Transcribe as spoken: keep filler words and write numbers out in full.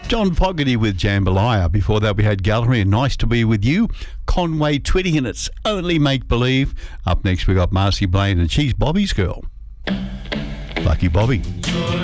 John Fogerty with Jambalaya. Before that, we had Gallery and Nice to Be With You. Conway Twitty and It's Only Make Believe. Up next, we got Marcy Blaine and She's Bobby's Girl. Lucky Bobby.